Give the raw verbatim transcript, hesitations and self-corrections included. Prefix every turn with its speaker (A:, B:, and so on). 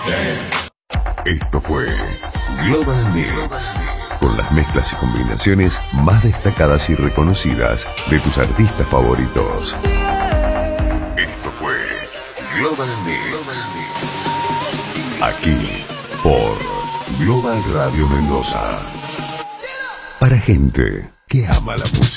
A: Esto fue Global Mix, con las mezclas y combinaciones más destacadas y reconocidas de tus artistas favoritos. Esto fue Global Mix, aquí por Global Radio Mendoza, para gente que ama la música.